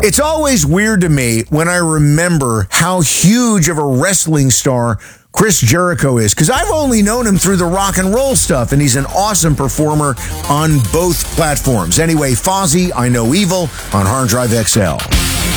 It's always weird to me when I remember how huge of a wrestling star Chris Jericho is, because I've only known him through the rock and roll stuff, and he's an awesome performer on both platforms. Anyway, Fozzy, I Know Evil on Hard Drive XL.